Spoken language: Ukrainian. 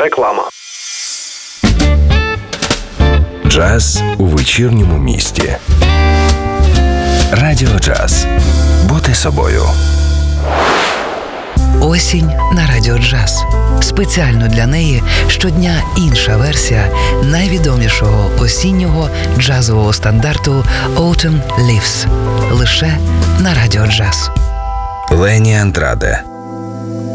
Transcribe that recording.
Реклама. Джаз у вечірньому місті. Радіо Джаз. Бути собою. Осінь на Радіо Джаз. Спеціально для неї щодня інша версія найвідомішого осіннього джазового стандарту Autumn Leaves. Лише на Радіо Джаз. Лені Андраде.